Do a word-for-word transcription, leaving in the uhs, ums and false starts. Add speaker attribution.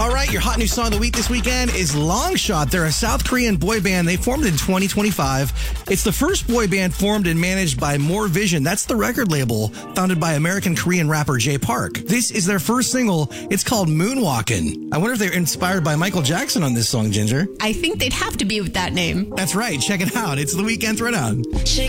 Speaker 1: All right, your hot new song of the week this weekend is Longshot. They're a South Korean boy band. They formed in twenty twenty-five. It's the first boy band formed and managed by More Vision. That's the record label founded by American Korean rapper Jay Park. This is their first single. It's called Moonwalkin'. I wonder if they're inspired by Michael Jackson on this song, Ginger.
Speaker 2: I think they'd have to be with that name.
Speaker 1: That's right. Check it out. It's the Weekend Throwdown.